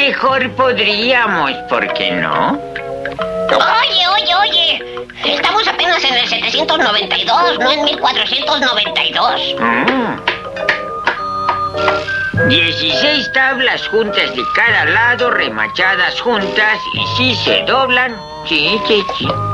mejor podríamos, ¿por qué no? Oye. Estamos apenas en el 792, no en 1492. 16 tablas juntas de cada lado, remachadas juntas, y si se doblan, sí.